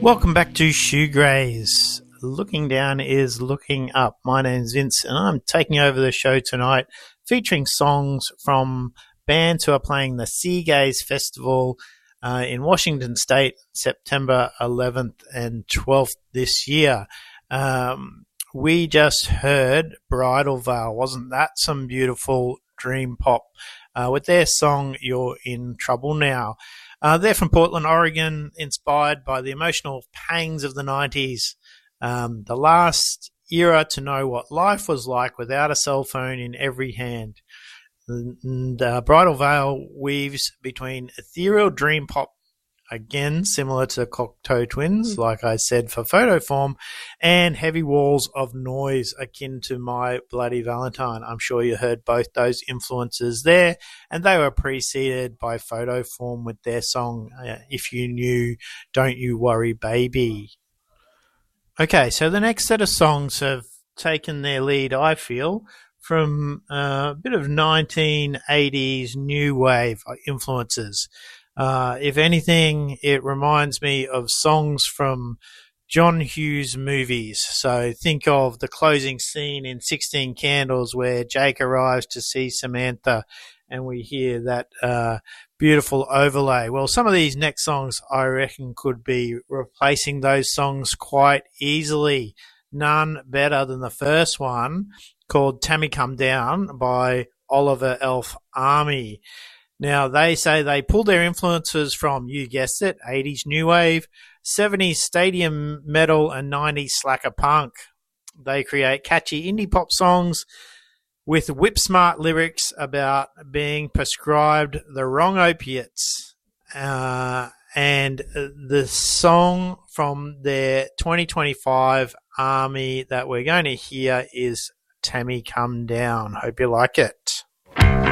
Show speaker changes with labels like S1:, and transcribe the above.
S1: Welcome back to Shoegraze. Looking down is looking up. My name's Vince and I'm taking over the show tonight featuring songs from bands who are playing the Seagaze Festival in Washington State, September 11th and 12th this year. We just heard Bridal Veil. Wasn't that some beautiful dream pop with their song You're in Trouble Now. They're from Portland, Oregon, inspired by the emotional pangs of the 90s, the last era to know what life was like without a cell phone in every hand. And Bridal Veil weaves between ethereal dream pop, again similar to Cocteau Twins, like I said, for Photo Form, and heavy walls of noise akin to My Bloody Valentine. I'm sure you heard both those influences there, and they were preceded by Photo Form with their song If You Knew, Don't You Worry Baby. Okay, so the next set of songs have taken their lead, I feel, from a bit of 1980s new wave influences. If anything, it reminds me of songs from John Hughes movies. So think of the closing scene in 16 Candles where Jake arrives to see Samantha and we hear that beautiful overlay. Well, some of these next songs I reckon could be replacing those songs quite easily. None better than the first one called Tammy Come Down by Oliver Elf Army. Now, they say they pulled their influences from, you guessed it, 80s new wave, 70s stadium metal, and 90s slacker punk. They create catchy indie pop songs with whip-smart lyrics about being prescribed the wrong opiates. And the song from their 2025 Army that we're going to hear is Tammy Come Down. Hope you like it.